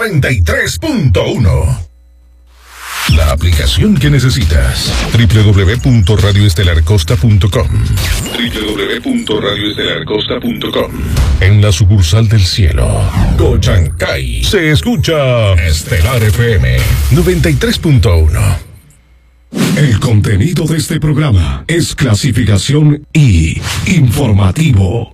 93.1. La aplicación que necesitas. www.radioestelarcosta.com. www.radioestelarcosta.com. En la sucursal del cielo, Cochancay, se escucha Estelar FM 93.1. El contenido de este programa es clasificación I, informativo.